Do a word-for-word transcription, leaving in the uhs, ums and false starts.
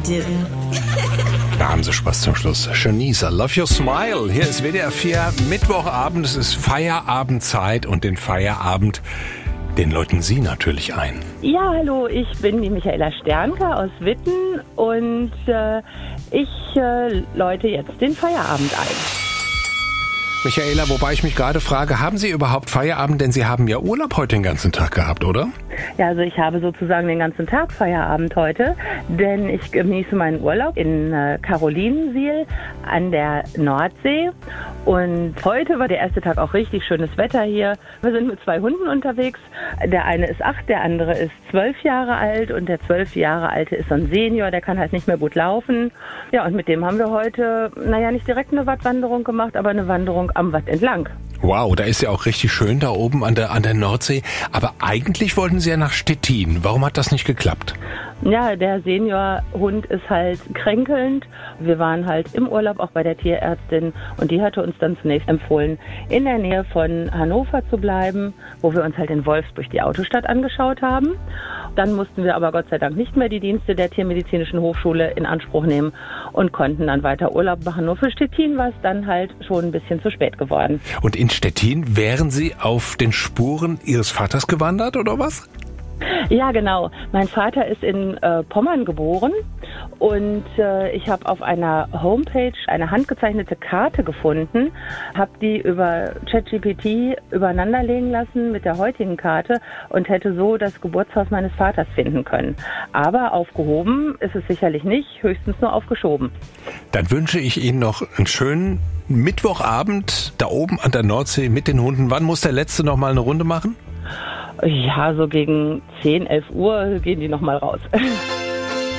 do. Da haben Sie Spaß zum Schluss. Shanice, I Love Your Smile. Hier ist W D R vier, Mittwochabend. Es ist Feierabendzeit und den Feierabend, den läuten Sie natürlich ein. Ja, hallo, ich bin die Michaela Sternke aus Witten und äh, ich äh, läute jetzt den Feierabend ein. Michaela, wobei ich mich gerade frage, haben Sie überhaupt Feierabend? Denn Sie haben ja Urlaub heute den ganzen Tag gehabt, oder? Ja, also ich habe sozusagen den ganzen Tag Feierabend heute, denn ich genieße meinen Urlaub in äh, Carolinensiel an der Nordsee. Und heute war der erste Tag auch richtig schönes Wetter hier. Wir sind mit zwei Hunden unterwegs. Der eine ist acht, der andere ist zwölf Jahre alt und der zwölf Jahre alte ist so ein Senior, der kann halt nicht mehr gut laufen. Ja, und mit dem haben wir heute, naja, nicht direkt eine Wattwanderung gemacht, aber eine Wanderung am Watt entlang. Wow, da ist ja auch richtig schön da oben an der, an der Nordsee. Aber eigentlich wollten Sie ja nach Stettin. Warum hat das nicht geklappt? Ja, der Seniorhund ist halt kränkelnd. Wir waren halt im Urlaub auch bei der Tierärztin und die hatte uns dann zunächst empfohlen, in der Nähe von Hannover zu bleiben, wo wir uns halt in Wolfsburg die Autostadt angeschaut haben. Dann mussten wir aber Gott sei Dank nicht mehr die Dienste der Tiermedizinischen Hochschule in Anspruch nehmen und konnten dann weiter Urlaub machen. Nur für Stettin war es dann halt schon ein bisschen zu spät geworden. Und in Stettin wären Sie auf den Spuren Ihres Vaters gewandert, oder was? Ja, genau. Mein Vater ist in äh, Pommern geboren und äh, ich habe auf einer Homepage eine handgezeichnete Karte gefunden, habe die über ChatGPT übereinanderlegen lassen mit der heutigen Karte und hätte so das Geburtshaus meines Vaters finden können. Aber aufgehoben ist es sicherlich nicht, höchstens nur aufgeschoben. Dann wünsche ich Ihnen noch einen schönen Mittwochabend da oben an der Nordsee mit den Hunden. Wann muss der Letzte noch mal eine Runde machen? Ja, so gegen zehn, elf Uhr gehen die noch mal raus.